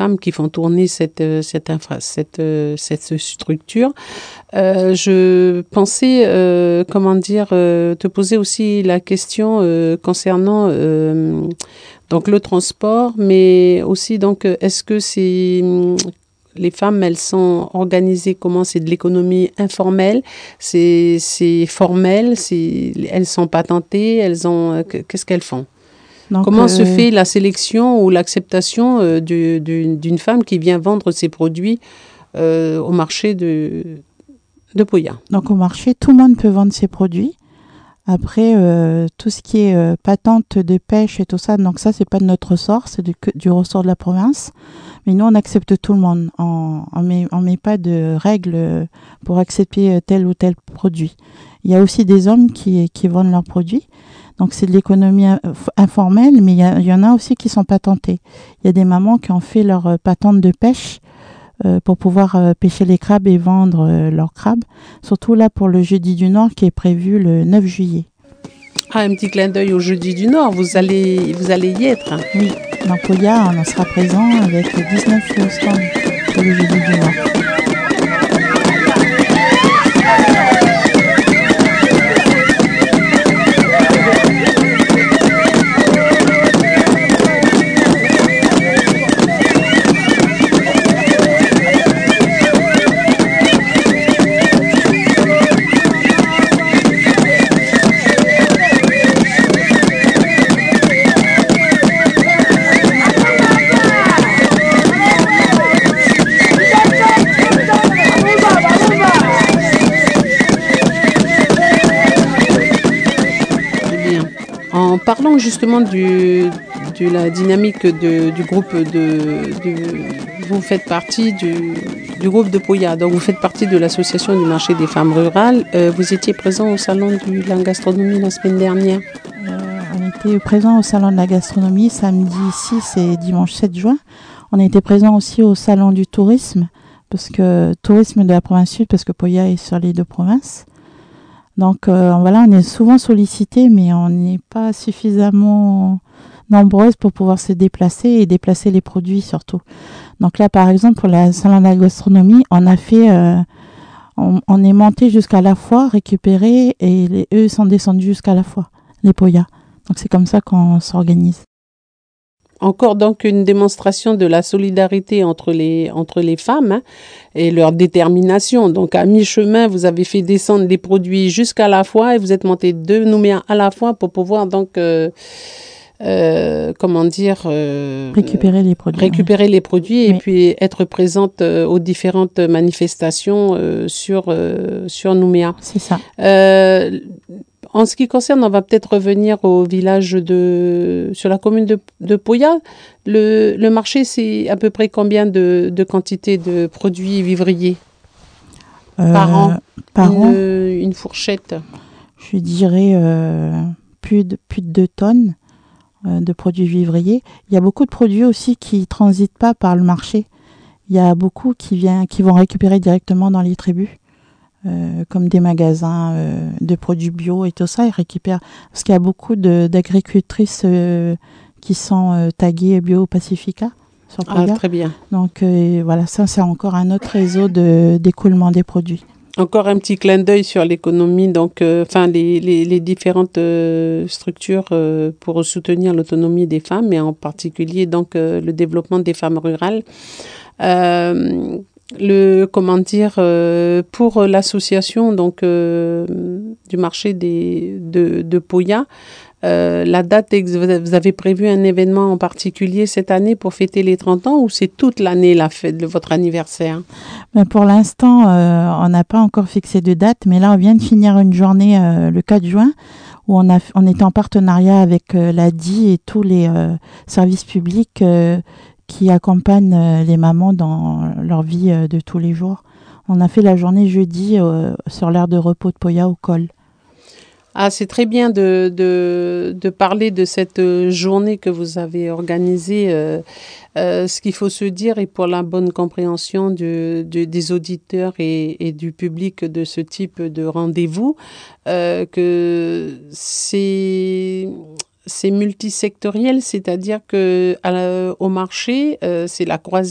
femmes qui font tourner cette structure. Je pensais, te poser aussi la question concernant donc le transport, mais aussi donc est-ce que les femmes, elles sont organisées comment? C'est de l'économie informelle, c'est formel, elles sont patentées, qu'est-ce qu'elles font? Donc, comment se fait la sélection ou l'acceptation d'une femme qui vient vendre ses produits au marché de Poya? Donc au marché, tout le monde peut vendre ses produits. Après, tout ce qui est patente de pêche et tout ça, donc ça, c'est pas de notre ressort, c'est du ressort de la province. Mais nous, on accepte tout le monde. On met pas de règles pour accepter tel ou tel produit. Il y a aussi des hommes qui vendent leurs produits. Donc, c'est de l'économie informelle, mais il y en a aussi qui sont patentés. Il y a des mamans qui ont fait leur patente de pêche pour pouvoir pêcher les crabes et vendre leurs crabes. Surtout là pour le Jeudi du Nord qui est prévu le 9 juillet. Ah, un petit clin d'œil au Jeudi du Nord, vous allez y être. Oui, dans Poya, on en sera présent avec 19 stands pour le Jeudi du Nord. En parlant justement de la dynamique du groupe vous faites partie du groupe de Poya, donc vous faites partie de l'association du marché des femmes rurales. Vous étiez présent au salon de la gastronomie la semaine dernière. On était présent au salon de la gastronomie samedi 6 et dimanche 7 juin. On a été présent aussi au salon du tourisme, tourisme de la province sud, parce que Poya est sur les deux provinces. Donc voilà, on est souvent sollicité, mais on n'est pas suffisamment nombreuses pour pouvoir se déplacer et déplacer les produits surtout. Donc là, par exemple, pour la salon de la gastronomie, on a fait, on est monté jusqu'à la foire, récupéré, et eux sont descendus jusqu'à la foire, les Poya. Donc c'est comme ça qu'on s'organise. Encore donc une démonstration de la solidarité entre les femmes et leur détermination. Donc à mi-chemin, vous avez fait descendre les produits jusqu'à la foire et vous êtes monté de Nouméa à la foire pour pouvoir donc récupérer les produits et puis être présente aux différentes manifestations sur Nouméa. C'est ça. En ce qui concerne, on va peut-être revenir au village sur la commune de Poya. Le marché, c'est à peu près combien de quantité de produits vivriers par an? Une fourchette. Je dirais plus de 2 tonnes de produits vivriers. Il y a beaucoup de produits aussi qui ne transitent pas par le marché. Il y a beaucoup qui vont récupérer directement dans les tribus. Comme des magasins de produits bio et tout ça, ils récupèrent, parce qu'il y a beaucoup d'agricultrices qui sont taguées Bio Pacifica sur Poya. Ah, très bien. Donc voilà, ça c'est encore un autre réseau d'écoulement des produits. Encore un petit clin d'œil sur l'économie, donc les différentes structures pour soutenir l'autonomie des femmes et en particulier donc le développement des femmes rurales. Pour l'association donc du marché de Poya, la date, vous avez prévu un événement en particulier cette année pour fêter les 30 ans ou c'est toute l'année la fête de votre anniversaire? Pour l'instant, on n'a pas encore fixé de date, mais là on vient de finir une journée le 4 juin où on était en partenariat avec l'ADI et tous les services publics qui accompagnent les mamans dans leur vie de tous les jours. On a fait la journée jeudi sur l'aire de repos de Poya au col. Ah, c'est très bien de parler de cette journée que vous avez organisée. Ce qu'il faut se dire, et pour la bonne compréhension des auditeurs et du public de ce type de rendez-vous, que c'est multisectoriel, c'est-à-dire que au marché, c'est la croisée